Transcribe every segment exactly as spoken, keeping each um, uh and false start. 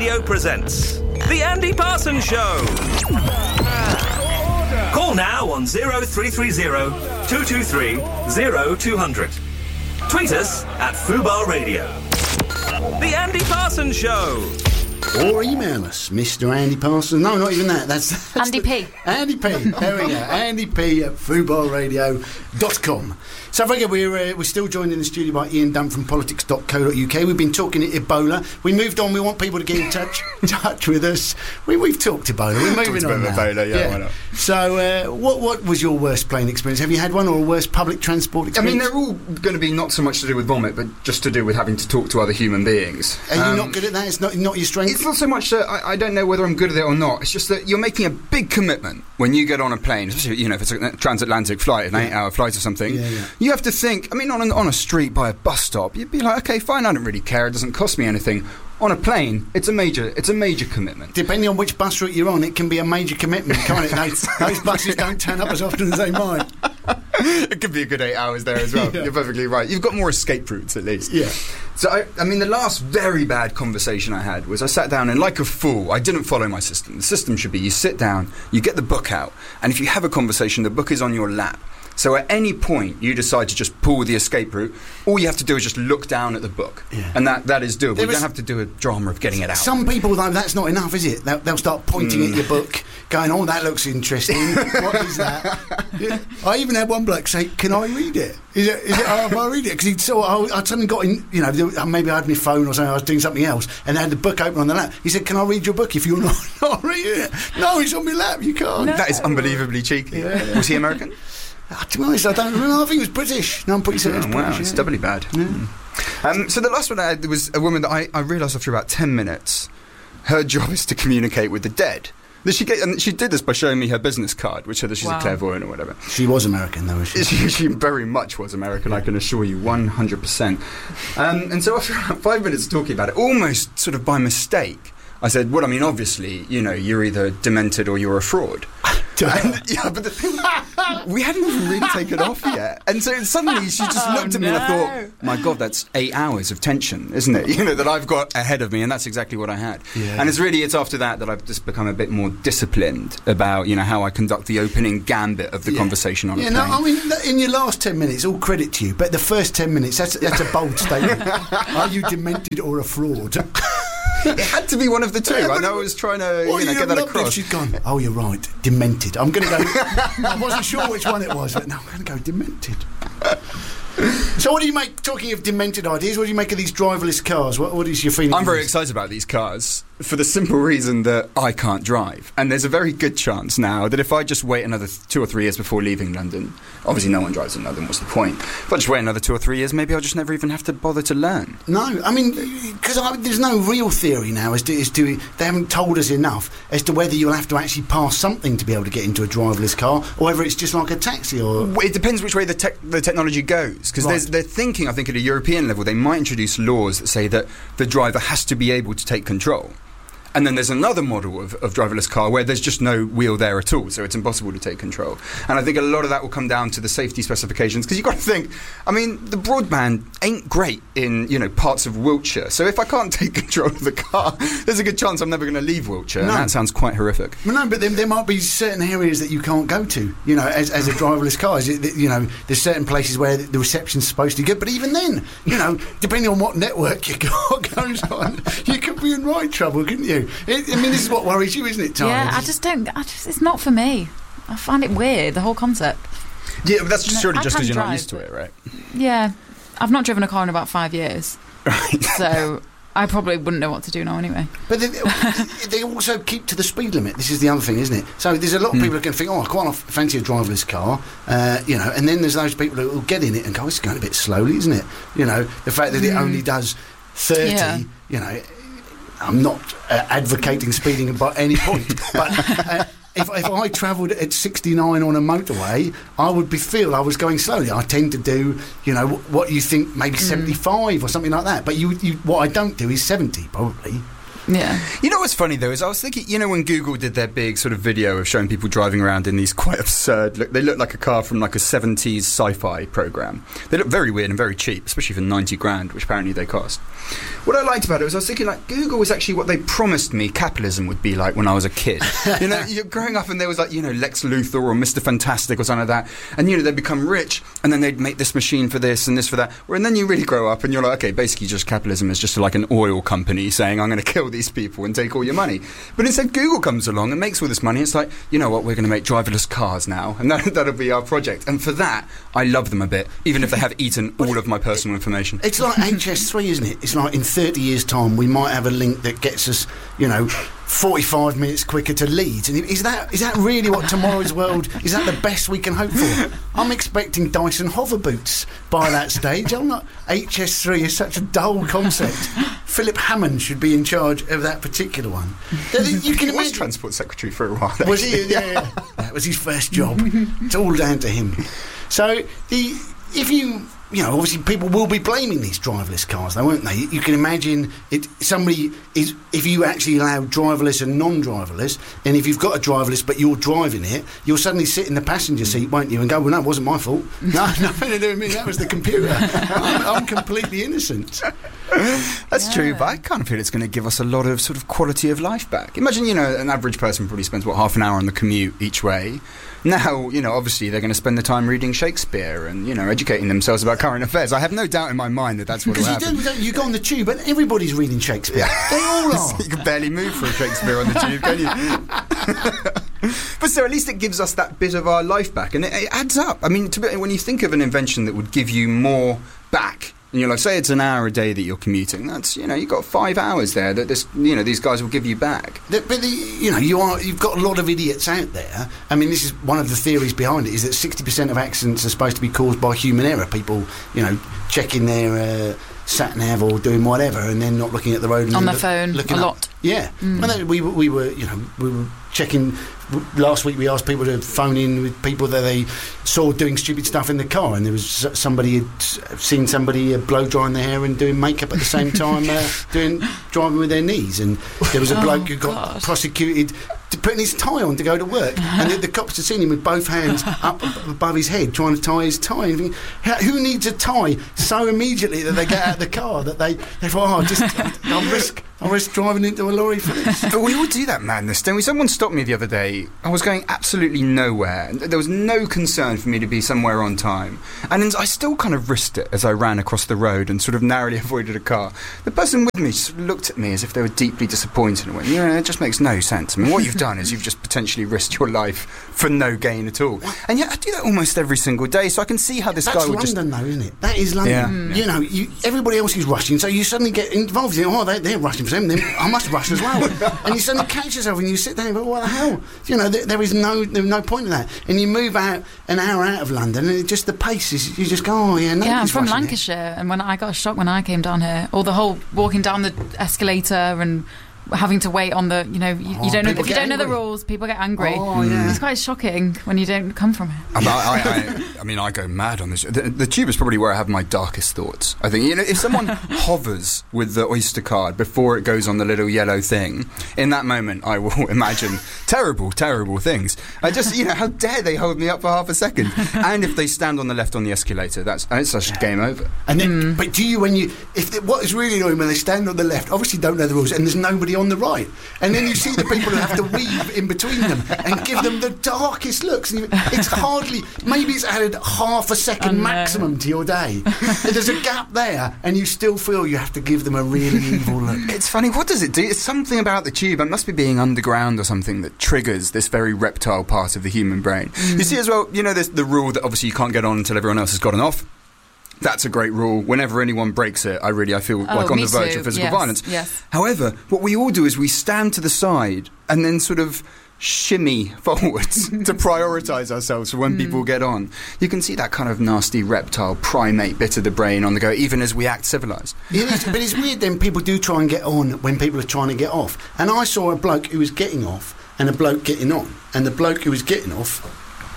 Radio presents The Andy Parsons Show. Call now on oh three three oh, two two three, oh two hundred. Tweet us at Fubar Radio. The Andy Parsons Show. Or email us, Mister Andy Parsons. No, not even that. That's, that's Andy the, P. Andy P. There we go. Andy P at fubar radio dot com. So, Vega, we're, uh, we're still joined in the studio by Ian Dunn from politics dot co dot uk. We've been talking Ebola. We moved on. We want people to get in touch touch with us. We, we've talked Ebola. We're moving talked on about now. Ebola, yeah, yeah. Why not? So, uh, what, what was your worst plane experience? Have you had one, or a worst public transport I experience? mean, they're all going to be not so much to do with vomit, but just to do with having to talk to other human beings. Are you Um, not good at that? It's not, not your strength? It's not so much that I, I don't know whether I'm good at it or not. It's just that you're making a big commitment when you get on a plane, especially, you know, if it's a transatlantic flight, an Yeah. eight-hour flight or something. Yeah, yeah. You have to think. I mean, on a, on a street by a bus stop, you'd be like, okay, fine, I don't really care. It doesn't cost me anything. On a plane, it's a major, it's a major commitment. Depending on which bus route you're on, it can be a major commitment, can't it? Those, those buses don't turn up as often as they might. It could be a good eight hours there as well. Yeah. You're perfectly right. You've got more escape routes at least. Yeah. So, I, I mean, the last very bad conversation I had was I sat down and, like a fool, I didn't follow my system. The system should be you sit down, you get the book out, and if you have a conversation, the book is on your lap. So at any point you decide to just pull the escape route, all you have to do is just look down at the book. Yeah. And that, that is doable. There You is- don't have to do a drama of getting it out. Some people, though, that's not enough, is it? They'll, they'll start pointing Mm. at your book, going, oh, that looks interesting. What is that? Yeah. I even had one bloke say, can I read it? Is it, is it oh, if I read it? Because he saw, I, I suddenly got in, you know, there- maybe I had my phone or something, I was doing something else, and I had the book open on the lap. He said, can I read your book if you're not, not reading it? No, it's on my lap, you can't. No. That is unbelievably cheeky. Yeah. Was he American? Uh, to be honest, I don't remember. I think he was British. No, I'm pretty certain Oh, he was wow, British. it's yeah. doubly bad. Yeah. Um, so the last one I had was a woman that I, I realised after about ten minutes, her job is to communicate with the dead. That she get, and she did this by showing me her business card, which said that she's Wow. a clairvoyant or whatever. She was American, though, was she? She, she very much was American, I can assure you, one hundred percent. Um, and so after about five minutes of talking about it, almost sort of by mistake, I said, well, I mean, obviously, you know, you're either demented or you're a fraud. And, yeah, but the thing, we hadn't even really taken off yet. And so suddenly she just Oh, looked at me and I no. thought, my God, that's eight hours of tension, isn't it? You know, that I've got ahead of me, and that's exactly what I had. Yeah. And it's really, it's after that that I've just become a bit more disciplined about, you know, how I conduct the opening gambit of the Yeah. conversation on Yeah, a no, plane. I mean, th- in your last ten minutes, all credit to you, but the first ten minutes, that's, that's a bold statement. Are you demented or a fraud? It had to be one of the two. Yeah, I but know I was trying to, Well, you know, you'd get that have loved it if across. she'd gone, oh, you're right, demented. I'm going to go. I wasn't sure which one it was, but no, I'm going to go demented. So, what do you make, talking of demented ideas, what do you make of these driverless cars? What, what is your feeling? I'm on very this? excited about these cars for the simple reason that I can't drive. And there's a very good chance now that if I just wait another th- two or three years before leaving London, obviously no one drives in London, what's the point? If I just wait another two or three years, maybe I'll just never even have to bother to learn. No, I mean, because there's no real theory now as to, as to, they haven't told us enough as to whether you'll have to actually pass something to be able to get into a driverless car, or whether it's just like a taxi or... Well, it depends which way the, tech the technology goes. Because Right. they're thinking, I think, at a European level, they might introduce laws that say that the driver has to be able to take control. And then there's another model of, of driverless car where there's just no wheel there at all, so it's impossible to take control. And I think a lot of that will come down to the safety specifications, because you've got to think, I mean, the broadband ain't great in, you know, parts of Wiltshire. So if I can't take control of the car, there's a good chance I'm never going to leave Wiltshire. No. And that sounds quite horrific. Well, no, but there, there might be certain areas that you can't go to, you know, as, as a driverless car. Is it, that, you know, there's certain places where the reception's supposed to be good, but even then, you know, depending on what network your car goes on, you could be in right trouble, couldn't you? It, I mean, this is what worries you, isn't it, Tara? Yeah, I just don't. I just, it's not for me. I find it weird, the whole concept. Yeah, but that's just No, surely I just can because you're not drive, used to it, right? Yeah, I've not driven a car in about five years, Right. so I probably wouldn't know what to do now anyway. But they, they also keep to the speed limit. This is the other thing, isn't it? So there's a lot of Mm. people who can think, oh, I quite fancy a driverless car, uh, you know, and then there's those people who will get in it and go, it's going a bit slowly, isn't it? You know, the fact that it only does thirty, Yeah. you know, I'm not uh, advocating speeding by any point, but uh, if, if I travelled at sixty-nine on a motorway, I would be feel I was going slowly. I tend to do, you know, what you think maybe seventy-five or something like that. But you, you, what I don't do is seventy, probably. Yeah. You know what's funny though is I was thinking, you know, when Google did their big sort of video of showing people driving around in these quite absurd, look, they look like a car from like a seventies sci-fi program. They look very weird and very cheap, especially for ninety grand, which apparently they cost. What I liked about it was I was thinking like Google was actually what they promised me capitalism would be like when I was a kid. You know, you're growing up and there was like, you know, Lex Luthor or Mister Fantastic or something like that, and you know they'd become rich and then they'd make this machine for this and this for that. And then you really grow up and you're like, okay, basically just capitalism is just like an oil company saying I'm going to kill these people and take all your money. But instead Google comes along and makes all this money. It's like, you know what, we're going to make driverless cars now, and that, that'll be our project. And for that, I love them a bit, even if they have eaten all of my personal information. It's like H S three, isn't it? It's like in thirty years' time we might have a link that gets us, you know, forty-five minutes quicker to Leeds. And is that is that really what tomorrow's world, is that the best we can hope for? I'm expecting Dyson hover boots by that stage. I'm not. H S three is such a dull concept. Philip Hammond should be in charge of that particular one. You can he was imagine, Transport Secretary for a while. was he? Yeah, yeah. That was his first job. It's all down to him. So the if you you know, obviously people will be blaming these driverless cars, though, won't they? You can imagine it. Somebody is, if you actually allow driverless and non-driverless, and if you've got a driverless but you're driving it, you'll suddenly sit in the passenger seat, won't you, and go, well, no, it wasn't my fault. No, nothing to do with me. That was the computer. I'm, I'm completely innocent. That's Yeah. true, but I kind of feel it's going to give us a lot of sort of quality of life back. Imagine, you know, an average person probably spends, what, half an hour on the commute each way. Now, you know, obviously they're going to spend the time reading Shakespeare and, you know, educating themselves about current affairs. I have no doubt in my mind that that's what will Because happen. you, don't, you go on the tube and everybody's reading Shakespeare. Yeah. They all are. You can barely move from Shakespeare on the tube, can you? But so at least it gives us that bit of our life back, and it, it adds up. I mean, to be, when you think of an invention that would give you more back, and you're like, say it's an hour a day that you're commuting, that's, you know, you've got five hours there that this, you know, these guys will give you back. The, but the, you know, you are you've got a lot of idiots out there. I mean, this is one of the theories behind it, is that sixty percent of accidents are supposed to be caused by human error. People, you know, checking their uh, sat nav or doing whatever, and then not looking at the road and On then their phone, looking a up. lot. Yeah, Mm. well, we were- we were you know we were checking. Last week we asked people to phone in with people that they saw doing stupid stuff in the car, and there was somebody had seen somebody uh, blow drying their hair and doing makeup at the same time, uh, doing driving with their knees, and there was a Oh, bloke who got God. prosecuted to putting his tie on to go to work, and the, the cops had seen him with both hands up above his head trying to tie his tie. And thinking, "How- who needs a tie so immediately that they get out of the car that they they thought, oh, just I'll risk I'll risk driving into a lorry for this." But we all do that madness, don't we? Someone stopped me the other day. I was going absolutely nowhere. and There was no concern for me to be somewhere on time. And then I still kind of risked it as I ran across the road and sort of narrowly avoided a car. The person with me just looked at me as if they were deeply disappointed and went, you know, it just makes no sense. I mean, what you've done is you've just potentially risked your life for no gain at all. And yet I do that almost every single day, so I can see how this That's guy would London, just... though, isn't it? That is London. Yeah. Mm. You know, you, everybody else is rushing, so you suddenly get involved. You think, oh, they, they're rushing for them, then I must rush as well. And you suddenly catch yourself and you sit there and go, what the hell? You know, there, there is no there is no point in that. And you move out an hour out of London, and it just the pace is, you just go, oh, yeah, nobody's Yeah, I'm from rushing it. Lancashire, and when I got a shock when I came down here, or the whole walking down the escalator and having to wait on the, you know, you, Oh, you don't know people if you get don't know the angry. rules, people get angry. Oh, yeah. It's quite shocking when you don't come from it. I, mean, I, I, I mean, I go mad on this. The, the tube is probably where I have my darkest thoughts. I think, you know, if someone hovers with the Oyster card before it goes on the little yellow thing, in that moment I will imagine terrible, terrible things. I just, you know, how dare they hold me up for half a second? And if they stand on the left on the escalator, that's it's just game over. And then, but do you, when you, if they, what is really annoying when they stand on the left, obviously don't know the rules, and there's nobody on the right, and then you see the people who have to weave in between them and give them the darkest looks. And you, it's hardly, maybe it's added half a second I know. maximum to your day. And there's a gap there, and you still feel you have to give them a really evil look. It's funny, what does it do? It's something about the tube. It must be being underground or something that triggers this very reptile part of the human brain. Mm. You see as well, you know, there's the rule that obviously you can't get on until everyone else has gotten off. That's a great rule. Whenever anyone breaks it, I really, I feel Oh, like on me the verge too. of physical Yes, violence. yes. However, what we all do is we stand to the side and then sort of shimmy forwards to prioritise ourselves for when Mm. people get on. You can see that kind of nasty reptile primate bit of the brain on the go, even as we act civilised. It is, but it's weird then people do try and get on when people are trying to get off. And I saw a bloke who was getting off and a bloke getting on. And the bloke who was getting off,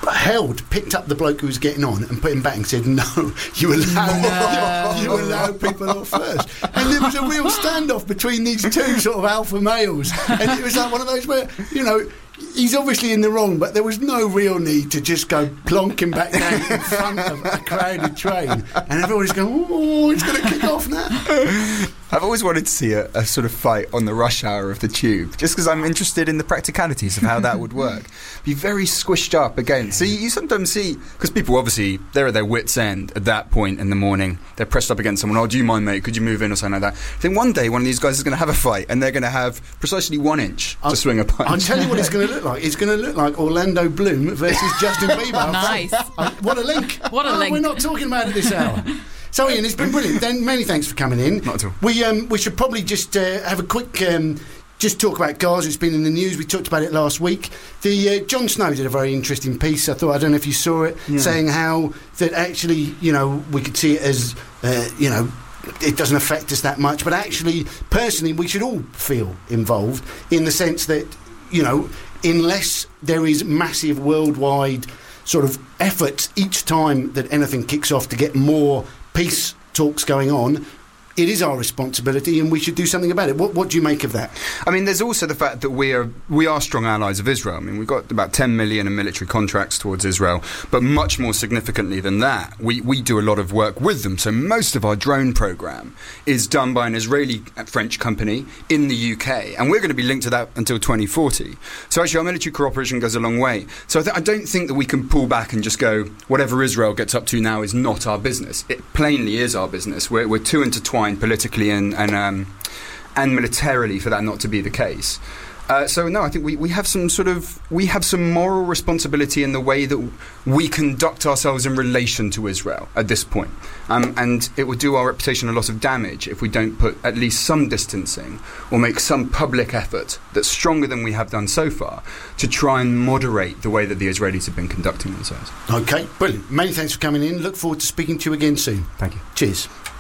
held, picked up the bloke who was getting on and put him back and said, no, you allow, no. you allow people off first. And there was a real standoff between these two sort of alpha males. And it was like one of those where, you know, he's obviously in the wrong, but there was no real need to just go plonking back down in front of a crowded train. And everybody's going, oh, it's going to kick off now. I've always wanted to see a, a sort of fight on the rush hour of the tube, just because I'm interested in the practicalities of how that would work. Be very squished up again. So you, you sometimes see, because people obviously, they're at their wits' end at that point in the morning. They're pressed up against someone. Oh, do you mind, mate? Could you move in or something like that? Then one day, one of these guys is going to have a fight, and they're going to have precisely one inch I'll, to swing a punch. I'll tell you what it's going to look like. It's going to look like Orlando Bloom versus Justin Bieber. Nice. Uh, what a link. What a oh, link. We're not talking about it this hour. So, Ian, it's been brilliant. Then, many thanks for coming in. Not at all. We, um, we should probably just uh, have a quick... Um, just talk about Gaza. It's been in the news. We talked about it last week. The uh, Jon Snow did a very interesting piece. I thought, I don't know if you saw it, yeah. saying how that actually, you know, we could see it as, uh, you know, it doesn't affect us that much. But actually, personally, we should all feel involved in the sense that, you know, unless there is massive worldwide sort of efforts each time that anything kicks off to get more peace talks going on, it is our responsibility and we should do something about it. What, what do you make of that? I mean, there's also the fact that we are we are strong allies of Israel. I mean, we've got about ten million in military contracts towards Israel, but much more significantly than that, we, we do a lot of work with them. So most of our drone program is done by an Israeli-French company in the U K, and we're going to be linked to that until twenty forty. So actually, our military cooperation goes a long way. So I, th- I don't think that we can pull back and just go, whatever Israel gets up to now is not our business. It plainly is our business. We're, we're too intertwined politically and and, um, and militarily for that not to be the case. Uh, so no, I think we, we have some sort of we have some moral responsibility in the way that we conduct ourselves in relation to Israel at this point, um, and it would do our reputation a lot of damage if we don't put at least some distancing or make some public effort that's stronger than we have done so far to try and moderate the way that the Israelis have been conducting themselves. Okay, brilliant. Many thanks for coming in. Look forward to speaking to you again soon. Thank you. Cheers.